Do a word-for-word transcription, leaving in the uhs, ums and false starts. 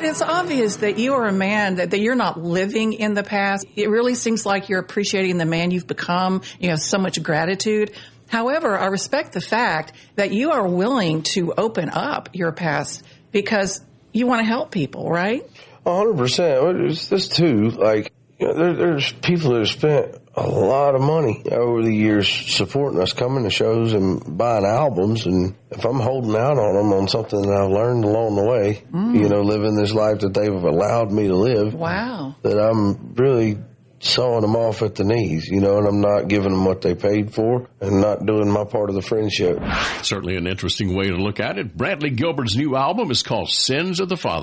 It's obvious that you are a man, that, that you're not living in the past. It really seems like you're appreciating the man you've become. You have so much gratitude. However, I respect the fact that you are willing to open up your past because you want to help people, right? A hundred percent. It's this too. Like, you know, there, there's people that have spent a lot of money over the years supporting us, coming to shows and buying albums. And if I'm holding out on them on something that I've learned along the way, mm. you know, living this life that they've allowed me to live, wow, that I'm really sawing them off at the knees, you know, and I'm not giving them what they paid for and not doing my part of the friendship. Certainly an interesting way to look at it. Bradley Gilbert's new album is called Sins of the Father.